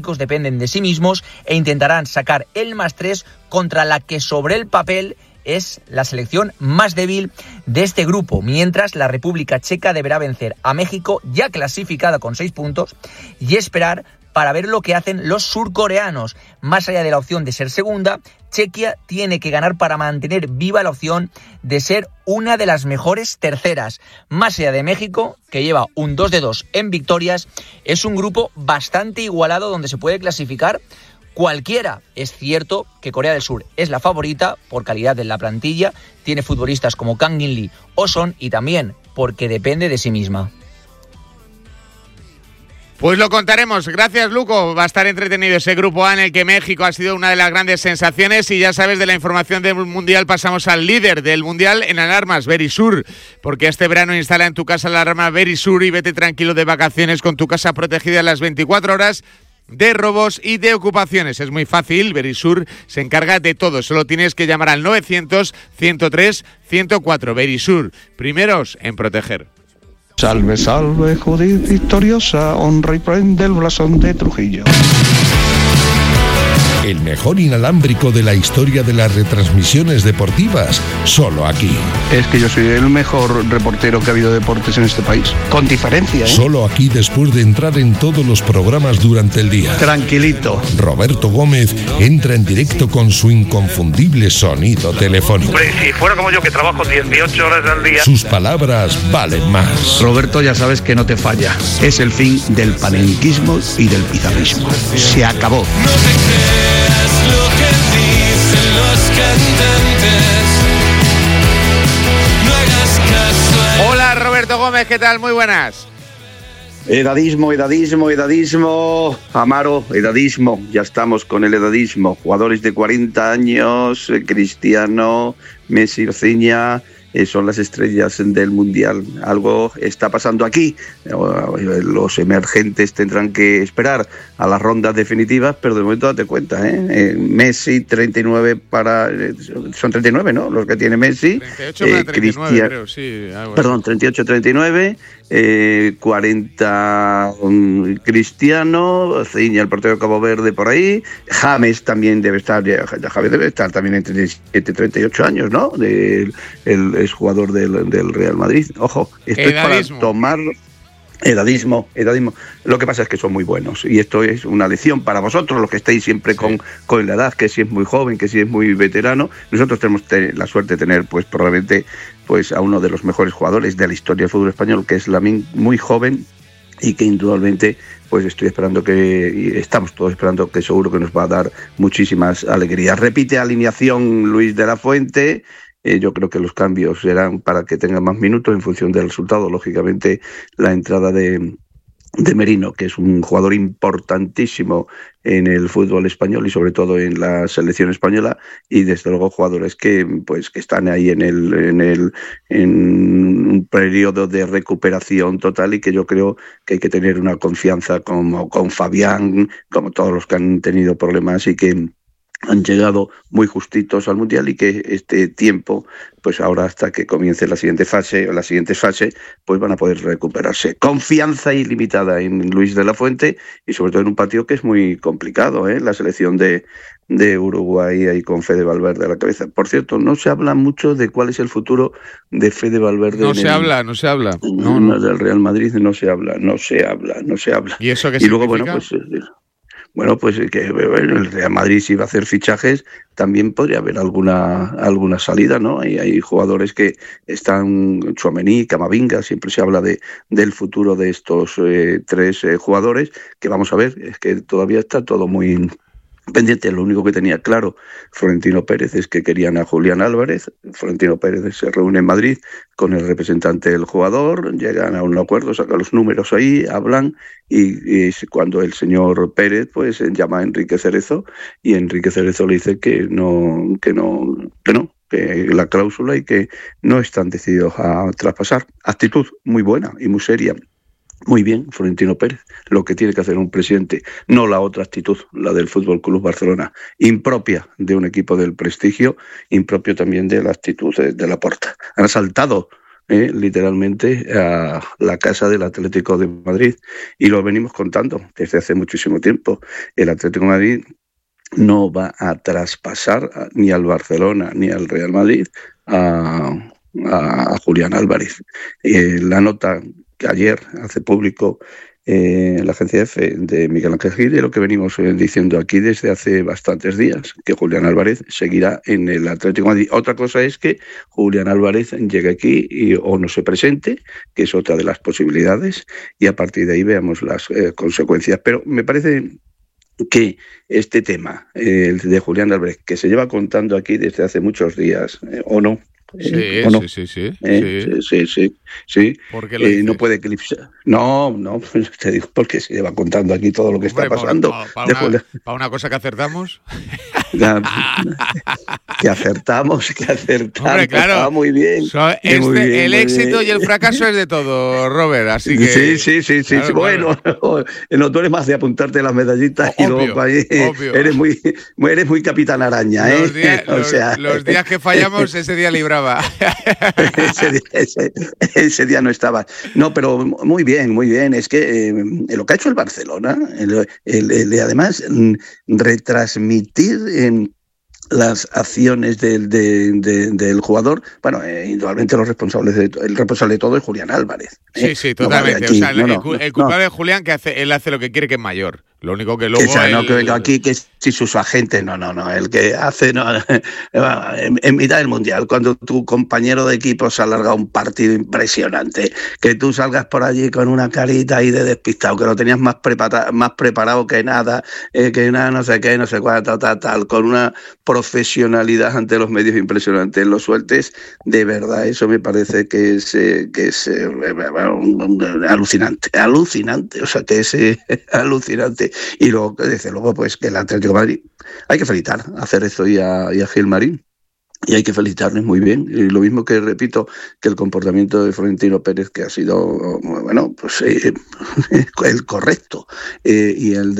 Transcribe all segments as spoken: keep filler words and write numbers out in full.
mexicanos dependen de sí mismos e intentarán sacar el más tres contra la que sobre el papel es la selección más débil de este grupo, mientras la República Checa deberá vencer a México, ya clasificada con seis puntos, y esperar para ver lo que hacen los surcoreanos. Más allá de la opción de ser segunda, Chequia tiene que ganar para mantener viva la opción de ser una de las mejores terceras. Más allá de México, que lleva un dos de dos en victorias, es un grupo bastante igualado donde se puede clasificar cualquiera. Es cierto que Corea del Sur es la favorita por calidad en la plantilla, tiene futbolistas como Kang In Lee o Son, y también porque depende de sí misma. Pues lo contaremos. Gracias, Luco. Va a estar entretenido ese grupo A en el que México ha sido una de las grandes sensaciones, y ya sabes, de la información del Mundial pasamos al líder del Mundial en alarmas, Verisur, porque este verano instala en tu casa la alarma Verisur y vete tranquilo de vacaciones con tu casa protegida las veinticuatro horas de robos y de ocupaciones. Es muy fácil, Verisur se encarga de todo. Solo tienes que llamar al novecientos, ciento tres, ciento cuatro. Verisur, primeros en proteger. Salve, salve, Judith victoriosa, honra y prende el blasón de Trujillo. El mejor inalámbrico de la historia de las retransmisiones deportivas, solo aquí. Es que yo soy el mejor reportero que ha habido de deportes en este país, con diferencia, ¿eh? Solo aquí, después de entrar en todos los programas durante el día. Tranquilito. Roberto Gómez entra en directo con su inconfundible sonido telefónico. Hombre, si fuera como yo, que trabajo dieciocho horas al día. Sus palabras valen más. Roberto, ya sabes que no te falla. Es el fin del panenquismo y del pizarrismo. Se acabó. No te creas lo que dicen los cantantes. No hagas caso a... Hola, Roberto Gómez, ¿qué tal? Muy buenas. Edadismo, edadismo, edadismo, Amaro, edadismo, ya estamos con el edadismo. Jugadores de cuarenta años, Cristiano, Messi, Rafinha, eh, son las estrellas del Mundial. Algo está pasando aquí. Los emergentes tendrán que esperar a las rondas definitivas, pero de momento date cuenta, ¿eh? Eh, Messi, treinta y nueve para... Eh, son treinta y nueve, ¿no? Los que tiene Messi. treinta y ocho para treinta y nueve, Cristian... creo, sí. Algo Perdón, treinta y ocho, treinta y nueve, eh, cuarenta um, Cristiano, Ciña, el portero de Cabo Verde por ahí, James también debe estar, ya, James debe estar también en treinta y siete, treinta y ocho años, ¿no? De, el, es jugador del, del Real Madrid. Ojo, esto Edadismo. es para tomar... Edadismo, edadismo. Lo que pasa es que son muy buenos, y esto es una lección para vosotros, los que estáis siempre sí. con, con la edad, que si es muy joven, que si es muy veterano. Nosotros tenemos te, la suerte de tener, pues probablemente, pues a uno de los mejores jugadores de la historia del fútbol español, que es Lamine, muy joven, y que indudablemente pues estoy esperando que, y estamos todos esperando, que seguro que nos va a dar muchísimas alegrías. Repite alineación Luis de la Fuente. Eh, yo creo que los cambios serán para que tengan más minutos en función del resultado. Lógicamente, la entrada de, de Merino, que es un jugador importantísimo en el fútbol español y sobre todo en la selección española, y desde luego jugadores que pues que están ahí en el en el en un periodo de recuperación total, y que yo creo que hay que tener una confianza como con Fabián, como todos los que han tenido problemas y que han llegado muy justitos al Mundial, y que este tiempo, pues ahora hasta que comience la siguiente fase, o la siguiente fase, pues van a poder recuperarse. Confianza ilimitada en Luis de la Fuente, y sobre todo en un partido que es muy complicado, ¿eh? La selección de, de Uruguay ahí con Fede Valverde a la cabeza. Por cierto, no se habla mucho de cuál es el futuro de Fede Valverde. No en se el, habla, no se habla. No, no. Del Real Madrid no se habla, no se habla, no se habla. ¿Y eso qué y luego, significa? bueno, pues... Bueno, pues que bueno, el Real Madrid, si va a hacer fichajes, también podría haber alguna alguna salida, ¿no? Y hay jugadores que están, Tchouaméni, Camavinga, siempre se habla de del futuro de estos eh, tres eh, jugadores, que vamos a ver, es que todavía está todo muy pendiente. Lo único que tenía claro Florentino Pérez es que querían a Julián Álvarez. Florentino Pérez se reúne en Madrid con el representante del jugador, llegan a un acuerdo, sacan los números ahí, hablan, y, y cuando el señor Pérez pues llama a Enrique Cerezo, y Enrique Cerezo le dice que no, que no, que no, que la cláusula, y que no están decididos a traspasar. Actitud muy buena y muy seria. Muy bien, Florentino Pérez, lo que tiene que hacer un presidente, no la otra actitud, la del Fútbol Club Barcelona, impropia de un equipo del prestigio, impropio también de la actitud de, de Laporta. Han saltado eh, literalmente a la casa del Atlético de Madrid. Y lo venimos contando desde hace muchísimo tiempo. El Atlético de Madrid no va a traspasar ni al Barcelona ni al Real Madrid a, a, a Julián Álvarez. Eh, la nota que ayer hace público eh, la agencia F de Miguel Ángel Gil y lo que venimos eh, diciendo aquí desde hace bastantes días, que Julián Álvarez seguirá en el Atlético de Madrid. Otra cosa es que Julián Álvarez llegue aquí y, o no se presente, que es otra de las posibilidades, y a partir de ahí veamos las eh, consecuencias. Pero me parece que este tema, eh, el de Julián Álvarez, que se lleva contando aquí desde hace muchos días, eh, ¿o no? Sí, eh, ¿o no? sí, sí, sí, eh, sí. sí, sí, sí, sí. ¿Por qué lo eh, dices? no puede eclipsar. No, no, te digo porque se lleva contando aquí todo lo que Hombre, está pasando. Para, para, una, para una cosa que acertamos. Ya, que acertamos, que acertamos. Hombre, claro. Estaba muy bien. So, este, muy bien el muy éxito bien. y el fracaso es de todo, Robert, así que... Sí, sí, sí, sí. Claro, sí. claro. Bueno, no, tú eres más de apuntarte las medallitas Obvio, y luego para ahí, obvio. eres muy, eres muy capitán araña, ¿eh? Los días, o los, sea, los días que fallamos, ese día libraba. ese, día, ese, ese día no estaba. No, pero muy bien, muy bien. Es que eh, lo que ha hecho el Barcelona, el, el, el, además retransmitir en las acciones del, de, de, del jugador, bueno, eh, indudablemente los responsables de, el responsable de todo es Julián Álvarez. ¿eh? Sí, sí, totalmente. No vale aquí, o sea, el, no, no, el, el no, culpable no. de Julián, que hace, él hace lo que quiere, que es mayor. Lo único que luego... Que, o sea, el... no que venga aquí, que si sus agentes, no, no, no. El que hace, no, en, en mitad del Mundial, cuando tu compañero de equipo se ha alargado un partido impresionante, que tú salgas por allí con una carita ahí de despistado, que lo tenías más, prepara, más preparado que nada, eh, que nada, no sé qué, no sé cuánto, tal, tal, con una profesionalidad ante los medios impresionante, lo sueltes, de verdad, eso me parece que es, eh, que es eh, alucinante, alucinante, o sea, que es eh, alucinante. Y luego, desde luego, pues que el Atlético de Madrid, hay que felicitar a Cerezo y a, y a Gilmarín. Y hay que felicitarles muy bien. Y lo mismo que repito, que el comportamiento de Florentino Pérez, que ha sido, bueno, pues eh, el correcto, eh, y el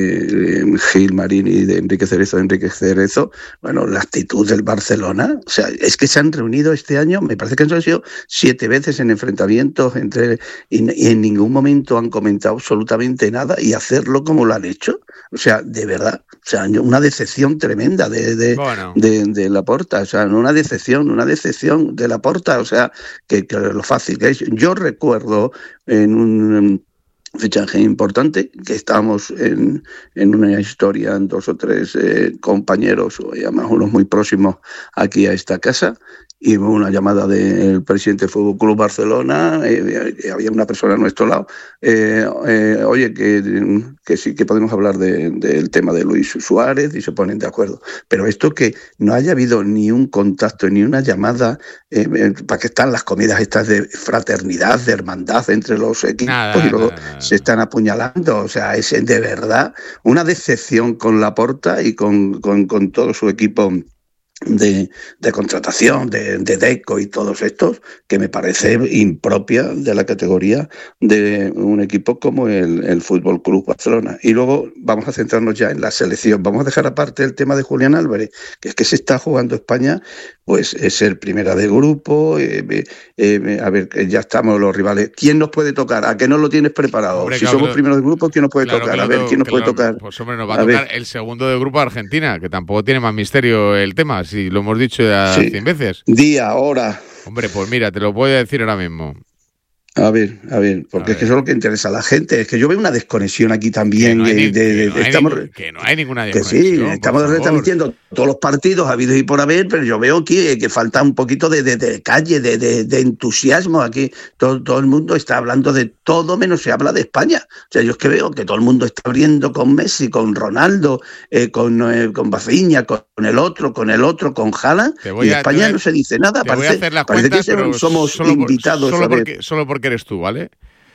de eh, Gilmarín y de Enrique Cerezo, Enrique Cerezo, bueno, la actitud del Barcelona, o sea, es que se han reunido este año, me parece que han sido siete veces en enfrentamientos entre y, y en ningún momento han comentado absolutamente nada y hacerlo como lo han hecho, o sea, de verdad, o sea, una decepción tremenda de, de, bueno. de, de Laporta. O sea, una decepción, una decepción de Laporta, o sea, que, que lo fácil que es. Yo recuerdo en un fichaje importante que estábamos en, en una historia, en dos o tres eh, compañeros, o además unos muy próximos aquí a esta casa, y una llamada del presidente del Fútbol Club Barcelona, eh, eh, había una persona a nuestro lado, eh, eh, oye, que, que sí que podemos hablar de, del tema de Luis Suárez, y se ponen de acuerdo. Pero esto que no haya habido ni un contacto, ni una llamada, eh, eh, para que están las comidas estas de fraternidad, de hermandad entre los equipos, nada, y luego nada, nada. se están apuñalando, o sea, es de verdad una decepción con Laporta y con, con, con todo su equipo De, de contratación, de, de Deco y todos estos, que me parece impropia de la categoría de un equipo como el, el Fútbol Club Barcelona. Y luego vamos a centrarnos ya en la selección. Vamos a dejar aparte el tema de Julián Álvarez, que es que se está jugando España, pues es ser primera de grupo, eh, eh, a ver, que ya estamos los rivales. ¿Quién nos puede tocar? ¿A qué no lo tienes preparado? Hombre, si claro, somos primeros de grupo, ¿quién nos puede claro, tocar? Claro, a ver, ¿quién nos claro, puede tocar? Pues hombre, nos va a, a tocar ver. el segundo de grupo Argentina, que tampoco tiene más misterio el tema, si lo hemos dicho ya sí. cien veces. Día, hora. Hombre, pues mira, te lo voy a decir ahora mismo. A ver, a ver, porque a es que ver. Eso es lo que interesa a la gente. Es que yo veo una desconexión aquí también. Que no hay, de, de, que de, no estamos, hay, que no hay ninguna desconexión. Que sí, estamos retransmitiendo todos los partidos habidos y por haber, pero yo veo que, que falta un poquito de, de, de calle, de, de, de entusiasmo. Aquí todo, todo el mundo está hablando de todo menos se habla de España. O sea, yo es que veo que todo el mundo está abriendo con Messi, con Ronaldo, eh, con, eh, con Bafiña, con el otro, con el otro, con Haaland. Y de España a, no se dice nada. Te parece voy a hacer las parece cuentas, que pero somos solo invitados. Por, solo, a ver. porque, solo porque eres tú, ¿vale?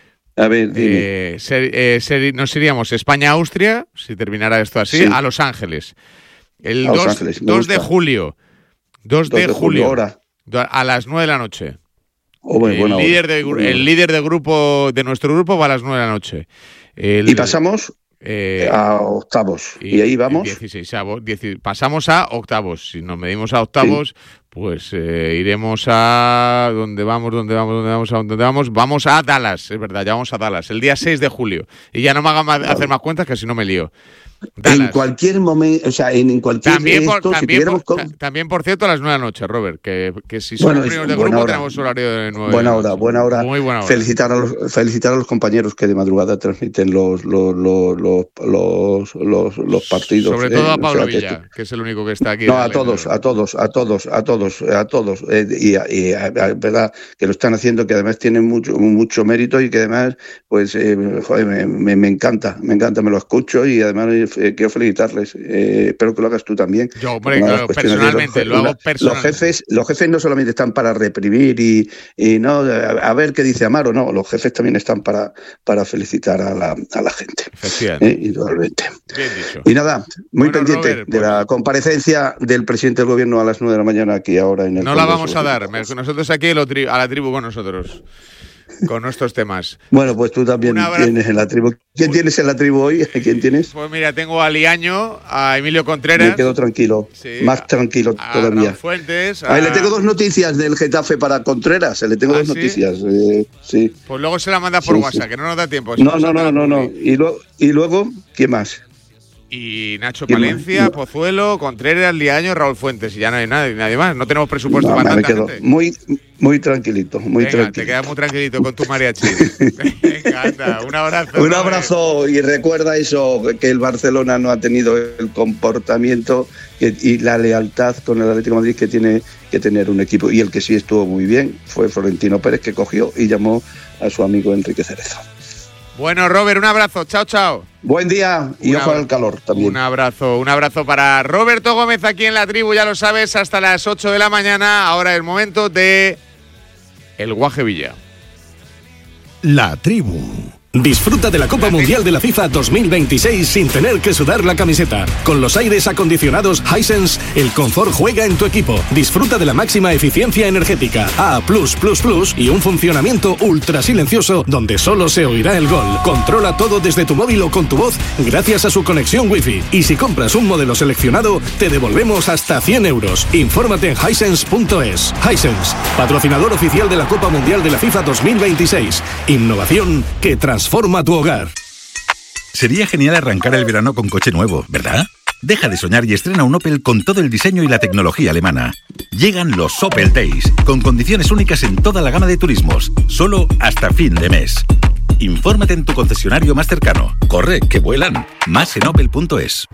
A ver, dime. Eh, ser, eh, ser, nos iríamos España-Austria, si terminara esto así, sí. a Los Ángeles. El dos, Ángeles, dos de julio. dos de julio. Hora. A las nueve de la noche. Oh, bueno, el, buena líder hora. de, Buena el hora. líder de grupo de nuestro grupo va a las nueve de la noche. El, y pasamos eh, a octavos. Y, y ahí vamos. dieciséis, pasamos a octavos. Si nos medimos a octavos, sí. Pues eh, iremos a... ¿Dónde vamos? ¿Dónde vamos? ¿Dónde vamos? ¿A dónde vamos? Vamos a Dallas, es verdad, ya vamos a Dallas, el día seis de julio. Y ya no me hagan más, hacer más cuentas, que si no me lío. Dallas. En cualquier momento, o sea, en, en cualquier también por, esto, también, si por, con... también, por cierto, a las nueve de la noche, Robert, que, que si somos bueno, primeros de grupo hora. Tenemos horario de nueve. Buena hora, buena hora. Muy buena hora. Felicitar a los, felicitar a los compañeros que de madrugada transmiten los los los los, los, los, los partidos. Sobre todo eh, a Pablo o sea, Villa, que, que es el único que está aquí. No, a todos, a todos, a todos, a todos, a todos. Eh, y y es verdad que lo están haciendo, que además tienen mucho mucho mérito y que además, pues, eh, joder, me, me, me encanta, me encanta, me lo escucho y además eh, quiero felicitarles. Eh, espero que lo hagas tú también. Yo, hombre, claro, personalmente, los, lo hago los personalmente. jefes, los jefes no solamente están para reprimir y, y no a, a ver qué dice Amaro, no, los jefes también están para, para felicitar a la, a la gente. Efectivamente. Eh, indudablemente. Bien dicho. Y nada, muy bueno, pendiente Robert, de pues, la comparecencia del presidente del gobierno a las nueve de la mañana aquí ahora en el No la Congreso. vamos a dar, nosotros aquí a la tribu con nosotros. Con nuestros temas. Bueno, pues tú también tienes en la tribu. ¿Quién tienes en la tribu hoy? ¿Quién tienes? Pues mira, tengo a Liaño, a Emilio Contreras. Me quedo tranquilo, sí, más tranquilo a todavía. Raúl Fuentes. A... Ahí le tengo dos noticias del Getafe para Contreras. Le tengo ¿Ah, dos sí? noticias. Eh, sí. Pues luego se la manda por sí, WhatsApp, sí. que no nos da tiempo. No, no, no, no, no. Y, lo, y luego, ¿quién más? Y Nacho Palencia, Pozuelo, Contreras, Liaño, Raúl Fuentes. Y ya no hay nadie, nadie más. No tenemos presupuesto no, para me tanta quedo gente. Muy, muy tranquilito, muy Venga, tranquilo. te quedas muy tranquilito con tu mariachi. Venga, anda, un abrazo. Un abrazo y recuerda eso, que el Barcelona no ha tenido el comportamiento que, y la lealtad con el Atlético de Madrid que tiene que tener un equipo. Y el que sí estuvo muy bien fue Florentino Pérez, que cogió y llamó a su amigo Enrique Cerezo. Bueno, Robert, un abrazo. Chao, chao. Buen día y Un ojo abra- al calor también. Un abrazo, un abrazo para Roberto Gómez aquí en la tribu, ya lo sabes, hasta las ocho de la mañana. Ahora es el momento de El Guaje Villa. La tribu. Disfruta de la Copa Mundial de la FIFA dos mil veintiséis sin tener que sudar la camiseta. Con los aires acondicionados Hisense, el confort juega en tu equipo. Disfruta de la máxima eficiencia energética A plus plus plus y un funcionamiento ultra silencioso donde solo se oirá el gol. Controla todo desde tu móvil o con tu voz gracias a su conexión Wi-Fi. Y si compras un modelo seleccionado, te devolvemos hasta cien euros. Infórmate en hisense punto es. Hisense, patrocinador oficial de la Copa Mundial de la FIFA dos mil veintiséis. Innovación que transforma Forma tu hogar. Sería genial arrancar el verano con coche nuevo, ¿verdad? Deja de soñar y estrena un Opel con todo el diseño y la tecnología alemana. Llegan los Opel Days, con condiciones únicas en toda la gama de turismos, solo hasta fin de mes. Infórmate en tu concesionario más cercano. Corre, que vuelan. Más en opel punto es.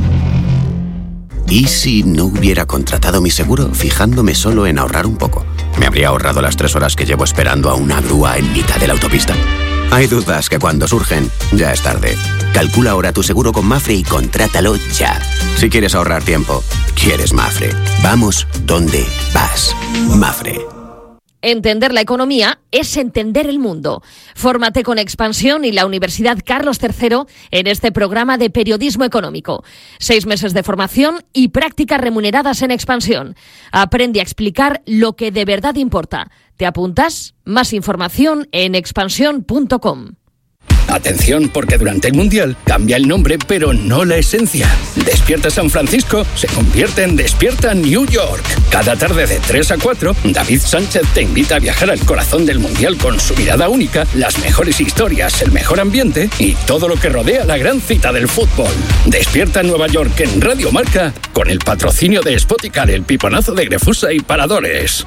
¿Y si no hubiera contratado mi seguro fijándome solo en ahorrar un poco? ¿Me habría ahorrado las tres horas que llevo esperando a una grúa en mitad de la autopista? Hay dudas que cuando surgen, ya es tarde. Calcula ahora tu seguro con Mafre y contrátalo ya. Si quieres ahorrar tiempo, quieres Mafre. Vamos donde vas. Mafre. Entender la economía es entender el mundo. Fórmate con Expansión y la Universidad Carlos tercero en este programa de periodismo económico. Seis meses de formación y prácticas remuneradas en Expansión. Aprende a explicar lo que de verdad importa. ¿Te apuntas? Más información en expansión punto com. Atención, porque durante el Mundial cambia el nombre, pero no la esencia. Despierta San Francisco se convierte en Despierta New York. Cada tarde de tres a cuatro, David Sánchez te invita a viajar al corazón del Mundial con su mirada única, las mejores historias, el mejor ambiente y todo lo que rodea la gran cita del fútbol. Despierta Nueva York en Radio Marca con el patrocinio de Spoticar, el piponazo de Grefusa y Paradores.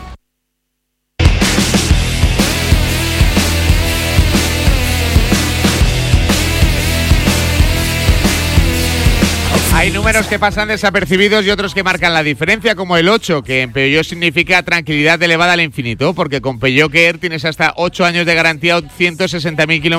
Hay números que pasan desapercibidos y otros que marcan la diferencia, como el ocho, que en Peugeot significa tranquilidad elevada al infinito, porque con Peugeot Care tienes hasta ocho años de garantía o ciento sesenta mil kilómetros